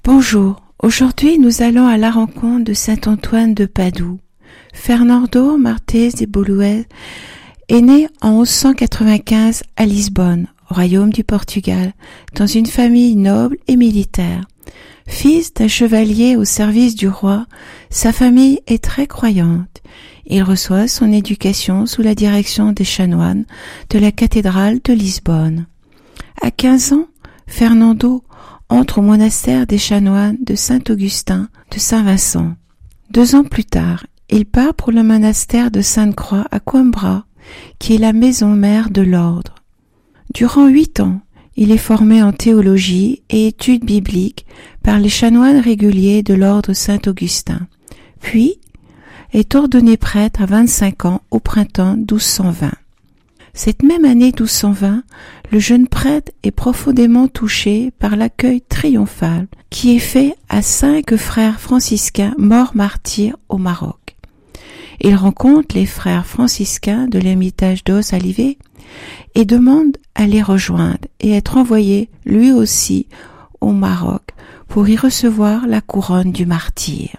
Bonjour, aujourd'hui nous allons à la rencontre de saint Antoine de Padoue. Fernando Martins de Bouluez est né en 1195 à Lisbonne, royaume du Portugal, dans une famille noble et militaire. Fils d'un chevalier au service du roi, sa famille est très croyante. Il reçoit son éducation sous la direction des chanoines de la cathédrale de Lisbonne. À 15 ans, Fernando entre au monastère des chanoines de Saint-Augustin de Saint-Vincent. 2 ans plus tard, il part pour le monastère de Sainte-Croix à Coimbra, qui est la maison mère de l'ordre. Durant 8 ans, il est formé en théologie et études bibliques par les chanoines réguliers de l'ordre Saint-Augustin, puis est ordonné prêtre à 25 ans au printemps 1220. Cette même année 1220, le jeune prêtre est profondément touché par l'accueil triomphal qui est fait à 5 frères franciscains morts martyrs au Maroc. Il rencontre les frères franciscains de l'ermitage d'Os Olivet et demande à les rejoindre et être envoyé lui aussi au Maroc pour y recevoir la couronne du martyr.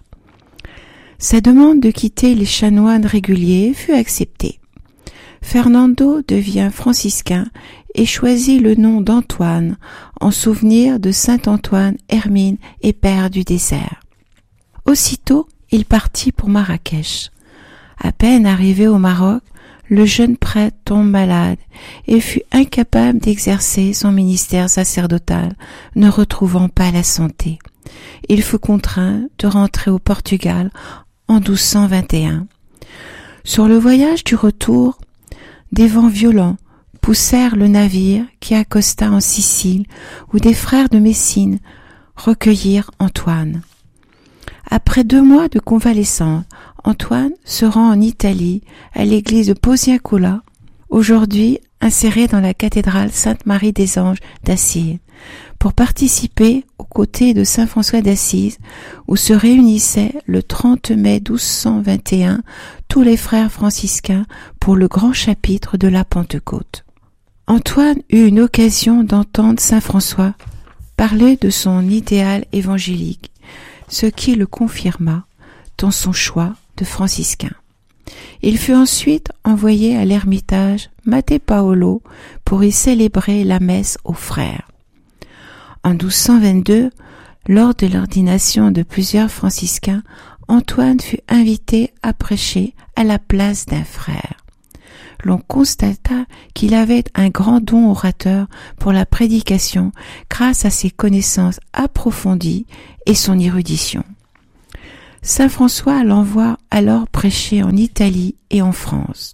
Sa demande de quitter les chanoines réguliers fut acceptée. Fernando devient franciscain et choisit le nom d'Antoine en souvenir de saint Antoine, hermine et père du désert. Aussitôt, il partit pour Marrakech. À peine arrivé au Maroc, le jeune prêtre tombe malade et fut incapable d'exercer son ministère sacerdotal, ne retrouvant pas la santé. Il fut contraint de rentrer au Portugal en 1221. Sur le voyage du retour, des vents violents poussèrent le navire qui accosta en Sicile, où des frères de Messine recueillirent Antoine. Après 2 mois de convalescence, Antoine se rend en Italie, à l'église de Posiacola, aujourd'hui insérée dans la cathédrale Sainte-Marie des Anges d'Assise, pour participer aux côtés de saint François d'Assise, où se réunissaient le 30 mai 1221 tous les frères franciscains pour le grand chapitre de la Pentecôte. Antoine eut une occasion d'entendre saint François parler de son idéal évangélique, ce qui le confirma dans son choix de franciscain. Il fut ensuite envoyé à l'ermitage Matte Paolo pour y célébrer la messe aux frères. En 1222, lors de l'ordination de plusieurs franciscains, Antoine fut invité à prêcher à la place d'un frère. L'on constata qu'il avait un grand don orateur pour la prédication grâce à ses connaissances approfondies et son érudition. Saint François l'envoie alors prêcher en Italie et en France.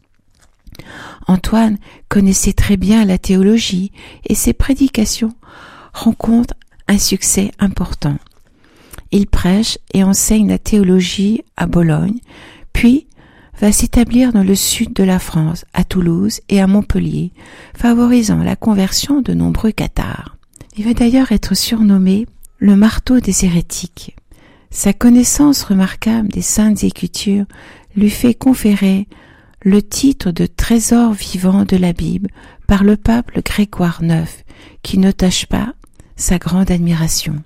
Antoine connaissait très bien la théologie et ses prédications rencontrent un succès important. Il prêche et enseigne la théologie à Bologne, puis va s'établir dans le sud de la France, à Toulouse et à Montpellier, favorisant la conversion de nombreux cathares. Il va d'ailleurs être surnommé le marteau des hérétiques. Sa connaissance remarquable des saintes écritures lui fait conférer le titre de trésor vivant de la Bible par le pape Grégoire IX, qui ne tâche pas sa grande admiration.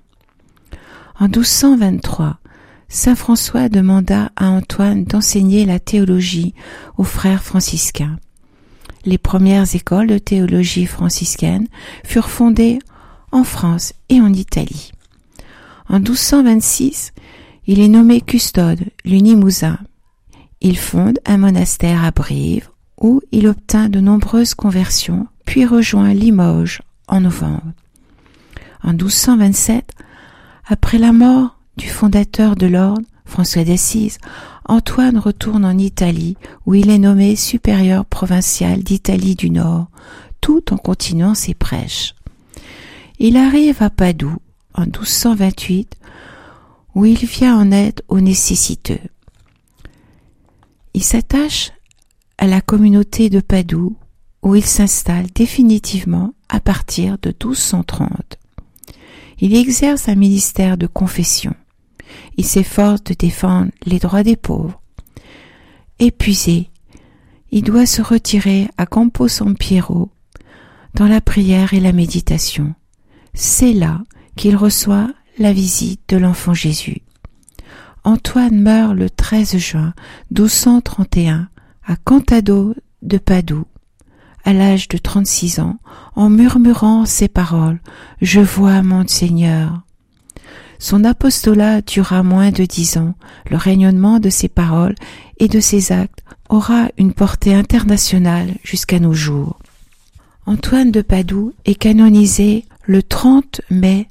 En 1223, saint François demanda à Antoine d'enseigner la théologie aux frères franciscains. Les premières écoles de théologie franciscaine furent fondées en France et en Italie. En 1226, il est nommé custode Limousin. Il fonde un monastère à Brive où il obtint de nombreuses conversions, puis rejoint Limoges en novembre. En 1227, après la mort du fondateur de l'ordre, François d'Assise, Antoine retourne en Italie où il est nommé supérieur provincial d'Italie du Nord, tout en continuant ses prêches. Il arrive à Padoue en 1228 où il vient en aide aux nécessiteux. Il s'attache à la communauté de Padoue où il s'installe définitivement à partir de 1230. Il exerce un ministère de confession. Il s'efforce de défendre les droits des pauvres. Épuisé, il doit se retirer à Campo San Piero dans la prière et la méditation. C'est là qu'il reçoit la visite de l'enfant Jésus. Antoine meurt le 13 juin 1231 à Cantado de Padoue, à l'âge de 36 ans, en murmurant ces paroles « Je vois mon Seigneur ». Son apostolat durera moins de 10 ans. Le rayonnement de ses paroles et de ses actes aura une portée internationale jusqu'à nos jours. Antoine de Padoue est canonisé le 30 mai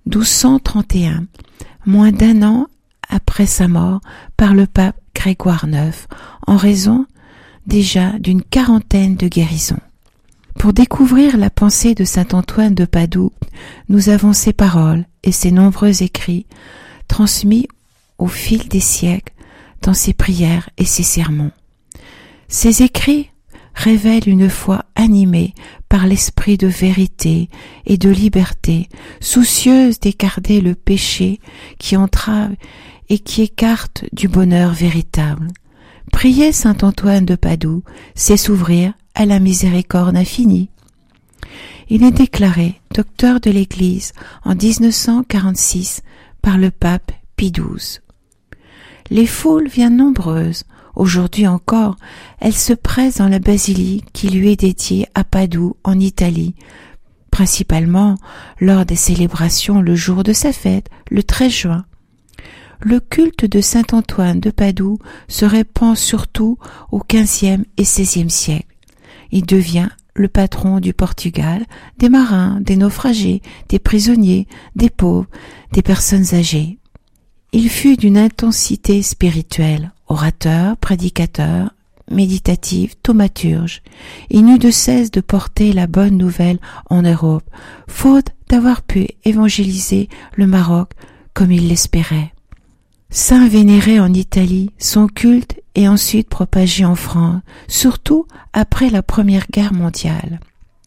1231, moins d'un an après sa mort, par le pape Grégoire IX, en raison déjà d'une quarantaine de guérisons. Pour découvrir la pensée de saint Antoine de Padoue, nous avons ses paroles et ses nombreux écrits transmis au fil des siècles dans ses prières et ses sermons. Ces écrits révèlent une foi animée par l'esprit de vérité et de liberté, soucieuse d'écarter le péché qui entrave et qui écarte du bonheur véritable. Prier saint Antoine de Padoue, c'est s'ouvrir à la miséricorde infinie. Il est déclaré docteur de l'Église en 1946 par le pape Pie XII. Les foules viennent nombreuses. Aujourd'hui encore, elles se pressent dans la basilique qui lui est dédiée à Padoue en Italie, principalement lors des célébrations le jour de sa fête, le 13 juin. Le culte de saint Antoine de Padoue se répand surtout au XVe et XVIe siècle. Il devient le patron du Portugal, des marins, des naufragés, des prisonniers, des pauvres, des personnes âgées. Il fut d'une intensité spirituelle, orateur, prédicateur, méditatif, thaumaturge. Il n'eut de cesse de porter la bonne nouvelle en Europe, faute d'avoir pu évangéliser le Maroc comme il l'espérait. Saint vénéré en Italie, son culte est ensuite propagé en France, surtout après la Première Guerre mondiale.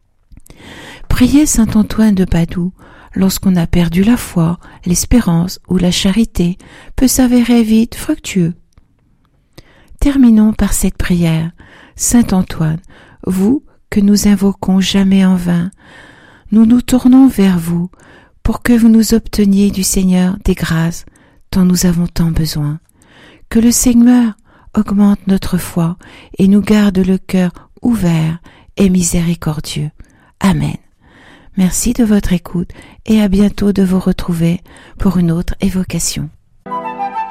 Prier saint Antoine de Padoue lorsqu'on a perdu la foi, l'espérance ou la charité peut s'avérer vite fructueux. Terminons par cette prière. Saint Antoine, vous que nous invoquons jamais en vain, nous nous tournons vers vous pour que vous nous obteniez du Seigneur des grâces dont nous avons tant besoin. Que le Seigneur augmente notre foi et nous garde le cœur ouvert et miséricordieux. Amen. Merci de votre écoute et à bientôt de vous retrouver pour une autre évocation.